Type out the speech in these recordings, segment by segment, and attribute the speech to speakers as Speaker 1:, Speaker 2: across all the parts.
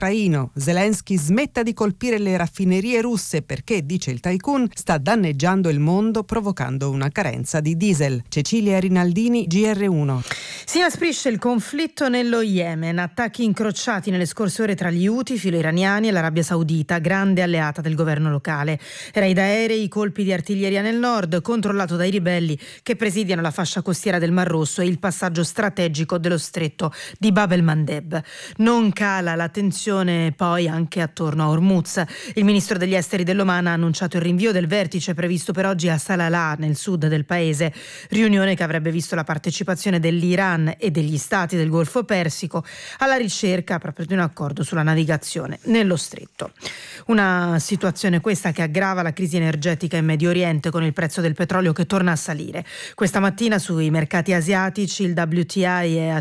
Speaker 1: ucraino. Zelensky smetta di colpire le raffinerie russe perché, dice il tycoon, sta danneggiando il mondo provocando una carenza di diesel. Cecilia Rinaldini, GR1.
Speaker 2: Si inasprisce il conflitto nello Yemen, attacchi incrociati nelle scorse ore tra gli Houthi, filo-iraniani, e l'Arabia Saudita, grande alleata del governo locale. Raid aerei, colpi di artiglieria nel nord, controllato dai ribelli che presidiano la fascia costiera del Mar Rosso e il passaggio strategico dello stretto di Bab el-Mandeb. Non cala la tensione poi anche attorno a Hormuz. Il ministro degli esteri dell'Oman ha annunciato il rinvio del vertice previsto per oggi a Salalah, nel sud del paese, riunione che avrebbe visto la partecipazione dell'Iran e degli stati del Golfo Persico alla ricerca proprio di un accordo sulla navigazione nello stretto. Una situazione questa che aggrava la crisi energetica in Medio Oriente, con il prezzo del petrolio che torna a salire. Questa mattina sui mercati asiatici il WTI è a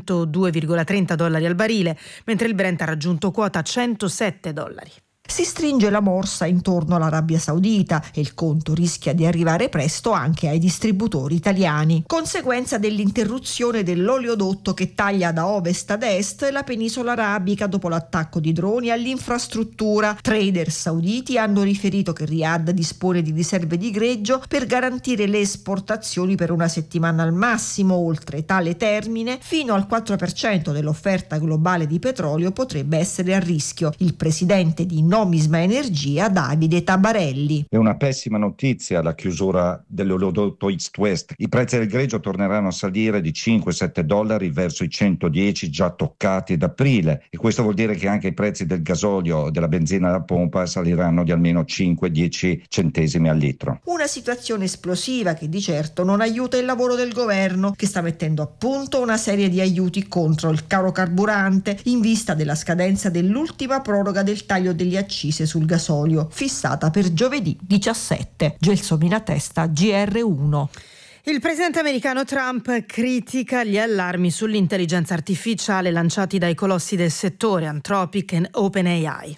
Speaker 2: $102,30 al barile, mentre il Brent ha raggiunto quota $107.
Speaker 3: Si stringe la morsa intorno all'Arabia Saudita e il conto rischia di arrivare presto anche ai distributori italiani, conseguenza dell'interruzione dell'oleodotto che taglia da ovest ad est la penisola arabica dopo l'attacco di droni all'infrastruttura. Trader sauditi hanno riferito che Riyadh dispone di riserve di greggio per garantire le esportazioni per una settimana al massimo. Oltre tale termine, fino al 4% dell'offerta globale di petrolio potrebbe essere a rischio. Il presidente di Nomisma Energia, Davide Tabarelli.
Speaker 4: È una pessima notizia la chiusura dell'oleodotto East-West. I prezzi del greggio torneranno a salire di $5-7 verso i 110 già toccati ad aprile, e questo vuol dire che anche i prezzi del gasolio e della benzina alla pompa saliranno di almeno 5-10 centesimi al litro.
Speaker 3: Una situazione esplosiva che di certo non aiuta il lavoro del governo, che sta mettendo a punto una serie di aiuti contro il caro carburante in vista della scadenza dell'ultima proroga del taglio degli accise sul gasolio, fissata per giovedì 17. Gelsomina Testa, GR1.
Speaker 2: Il presidente americano Trump critica gli allarmi sull'intelligenza artificiale lanciati dai colossi del settore, Anthropic e OpenAI.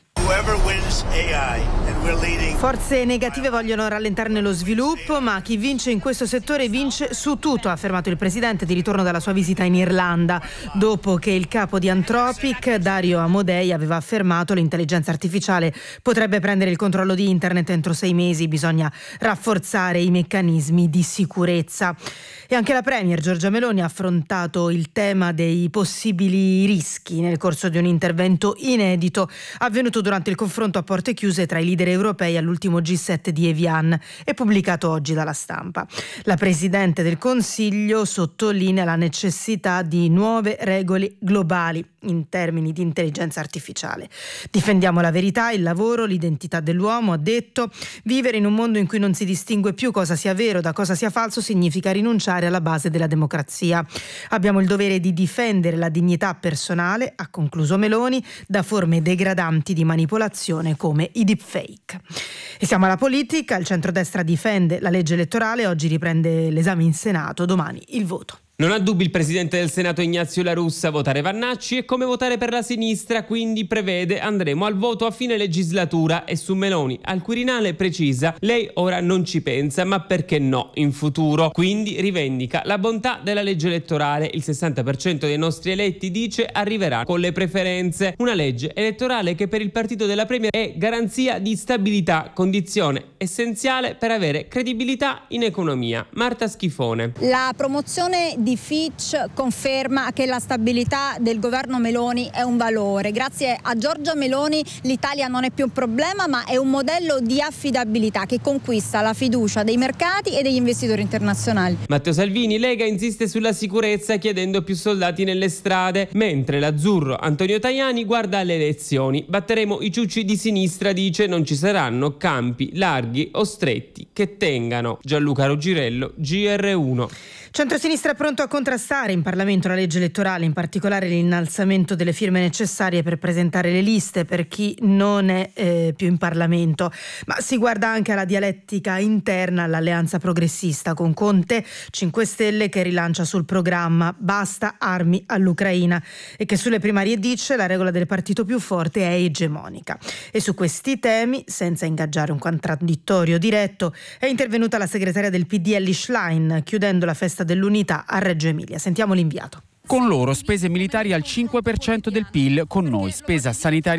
Speaker 2: Forze negative vogliono rallentarne lo sviluppo, ma chi vince in questo settore vince su tutto, ha affermato il presidente di ritorno dalla sua visita in Irlanda, dopo che il capo di Anthropic, Dario Amodei, aveva affermato che l'intelligenza artificiale potrebbe prendere il controllo di internet entro 6 mesi, bisogna rafforzare i meccanismi di sicurezza. E anche la premier Giorgia Meloni ha affrontato il tema dei possibili rischi nel corso di un intervento inedito avvenuto durante il confronto a porte chiuse tra i leader europei all'ultimo G7 di Evian e pubblicato oggi dalla Stampa. La Presidente del Consiglio sottolinea la necessità di nuove regole globali in termini di intelligenza artificiale. Difendiamo la verità, il lavoro, l'identità dell'uomo, ha detto. Vivere in un mondo in cui non si distingue più cosa sia vero da cosa sia falso significa rinunciare alla base della democrazia. Abbiamo il dovere di difendere la dignità personale, ha concluso Meloni, da forme degradanti di manipolazione come i deepfake. E siamo alla politica, il centrodestra difende la legge elettorale, oggi riprende l'esame in Senato, domani il voto.
Speaker 5: Non ha dubbi il presidente del Senato Ignazio La Russa, votare Vannacci è come votare per la sinistra, quindi prevede andremo al voto a fine legislatura, e su Meloni al Quirinale precisa lei ora non ci pensa, ma perché no in futuro, quindi rivendica la bontà della legge elettorale. Il 60% dei nostri eletti, dice, arriverà con le preferenze, una legge elettorale che per il partito della Premier è garanzia di stabilità, condizione essenziale per avere credibilità in economia. Marta Schifone.
Speaker 6: La promozione di Fitch conferma che la stabilità del governo Meloni è un valore. Grazie a Giorgia Meloni l'Italia non è più un problema, ma è un modello di affidabilità che conquista la fiducia dei mercati e degli investitori internazionali.
Speaker 5: Matteo Salvini, Lega, insiste sulla sicurezza chiedendo più soldati nelle strade, mentre l'azzurro Antonio Tajani guarda alle elezioni. Batteremo i ciucci di sinistra, dice, non ci saranno campi larghi o stretti che tengano. Gianluca Rugirello, GR1.
Speaker 2: Centrosinistra è pronto a contrastare in Parlamento la legge elettorale, in particolare l'innalzamento delle firme necessarie per presentare le liste per chi non è più in Parlamento, ma si guarda anche alla dialettica interna all'alleanza progressista con Conte, 5 Stelle, che rilancia sul programma basta armi all'Ucraina e che sulle primarie dice la regola del partito più forte è egemonica. E su questi temi, senza ingaggiare un contraddittorio diretto, è intervenuta la segretaria del PD Elly Schlein, chiudendo la festa dell'unità a Reggio Emilia. Sentiamo l'inviato.
Speaker 7: Con loro spese militari al 5% del PIL, con noi spesa sanitaria